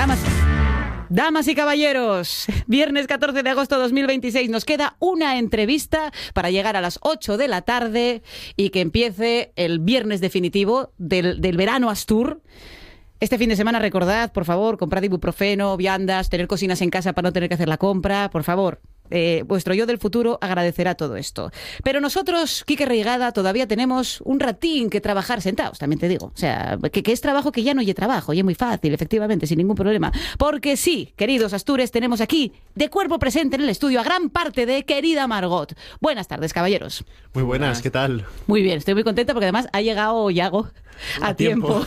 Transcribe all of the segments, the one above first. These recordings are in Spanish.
Damas y caballeros, viernes 14 de agosto de 2026, nos queda una entrevista para llegar a las 8 de la tarde y que empiece el viernes definitivo del verano Astur. Este fin de semana, recordad, por favor, comprad ibuprofeno, viandas, tener cocinas en casa para no tener que hacer la compra, por favor. Vuestro yo del futuro agradecerá todo esto. Pero nosotros, Quique Reigada, todavía tenemos un ratín que trabajar sentados, también te digo. O sea, que es trabajo que ya no es trabajo, y es muy fácil, efectivamente, sin ningún problema. Porque sí, queridos Astures, tenemos aquí, de cuerpo presente en el estudio, a gran parte de querida Margot. Buenas tardes, caballeros. Muy buenas, ¿qué tal? Muy bien, estoy muy contenta porque además ha llegado Yago a tiempo.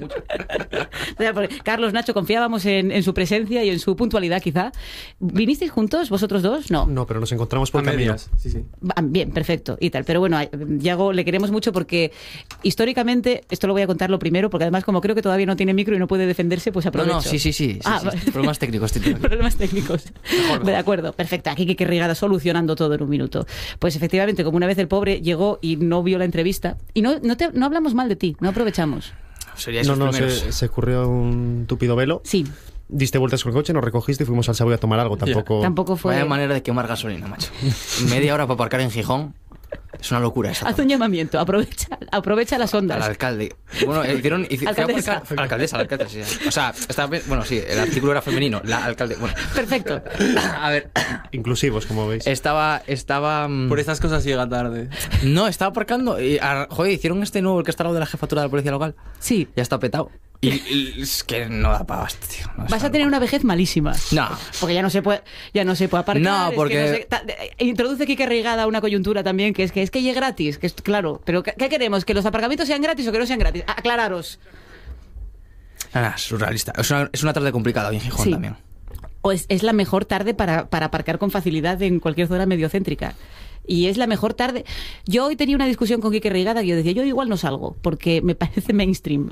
Carlos, Nacho, confiábamos en su presencia y en su puntualidad, quizá. ¿Vinisteis juntos, vosotros dos? No, pero nos encontramos por camino. Sí. Bien, perfecto, y tal. Pero bueno, a Yago le queremos mucho porque históricamente, esto lo voy a contar lo primero, porque además como creo que todavía no tiene micro y no puede defenderse, pues aprovecho. Sí. Vale. Problemas técnicos. Problemas técnicos. Mejor. De acuerdo, perfecto. Aquí Quique Reigada solucionando todo en un minuto. Pues efectivamente, como una vez el pobre llegó y no vio la entrevista, y no hablamos mal de ti, no aprovechamos. Se ocurrió un tupido velo. Sí. Diste vueltas con el coche, nos recogiste y fuimos al Savoy a tomar algo. Tampoco fue. Vaya manera de quemar gasolina, macho. Media hora para aparcar en Gijón. Es una locura esa. Haz un llamamiento, aprovecha las ondas. Al alcalde. Bueno, Alcaldesa. Alcaldesa, sí. O sea, el artículo era femenino. La alcalde. Bueno. Perfecto. A ver. Inclusivos, como veis. Estaba. Por estas cosas llega tarde. No, estaba aparcando. Y, joder, hicieron este nuevo, el que está al lado de la jefatura de la policía local. Sí. Ya está petado. Y es que no da para abasto, tío. No, vas a tener una vejez malísima. No. Porque ya no se puede aparcar. No, porque... introduce Quique Reigada una coyuntura también, que es que es gratis, que es claro. Pero ¿qué queremos? ¿Que los aparcamientos sean gratis o que no sean gratis? Aclararos. Nada, surrealista. Es una tarde complicada hoy en Gijón también. O es la mejor tarde para aparcar con facilidad en cualquier zona mediocéntrica. Y es la mejor tarde. Yo hoy tenía una discusión con Quique Reigada que yo decía, yo igual no salgo, porque me parece mainstream.